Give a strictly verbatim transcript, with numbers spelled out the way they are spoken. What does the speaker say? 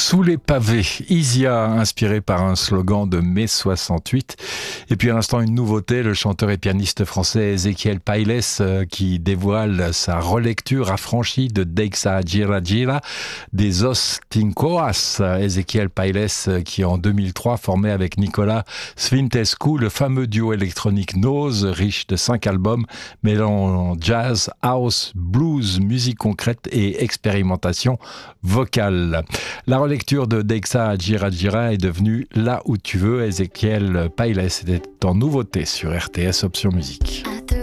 Sous les pavés, Isia, inspiré par un slogan de mai soixante-huit. Et puis à l'instant, une nouveauté, le chanteur et pianiste français Ezequiel Pailes euh, qui dévoile sa relecture affranchie de Deixa Gira Gira des Os Tincoas. Ezequiel Pailes euh, qui en deux mille trois formait avec Nicolas Svintescu le fameux duo électronique Nose, riche de cinq albums mêlant jazz, house, blues, musique concrète et expérimentation vocale. La relecture de Deixa Gira Gira est devenue Là où tu veux. Ezequiel Pailes était en nouveauté sur R T S Option Musique.